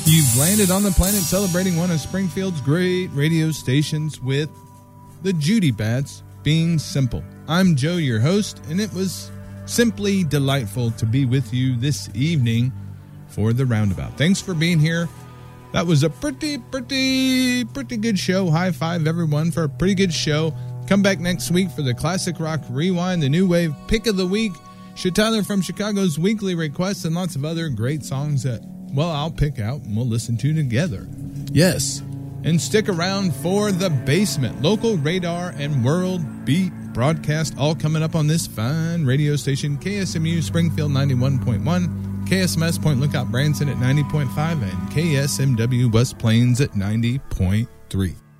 You've landed on the planet celebrating one of Springfield's great radio stations with the Judy Bats being simple. I'm Joe, your host, and it was simply delightful to be with you this evening for the Roundabout. Thanks for being here. That was a pretty good show. High five, everyone, for a pretty good show. Come back next week for the Classic Rock Rewind, the New Wave Pick of the Week, Tyler from Chicago's Weekly Requests, and lots of other great songs that, well, I'll pick out and we'll listen to together. Yes, and stick around for The Basement, local radar and world beat broadcast, all coming up on this fine radio station, KSMU Springfield 91.1, KSMS Point Lookout Branson at 90.5, and KSMW West Plains at 90.3.